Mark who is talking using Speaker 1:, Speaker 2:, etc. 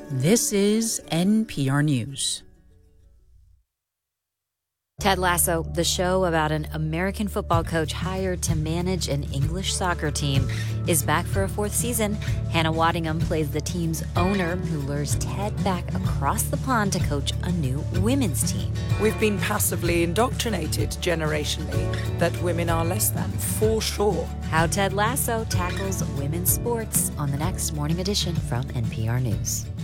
Speaker 1: This is NPR News.
Speaker 2: Ted Lasso, the show about an American football coach hired to manage an English soccer team, is back for a fourth season. Hannah Waddingham plays the team's owner who lures Ted back across the pond to coach a new women's team.
Speaker 3: We've been passively indoctrinated generationally that women are less than, for sure.
Speaker 2: How Ted Lasso tackles women's sports on the next Morning Edition from NPR News.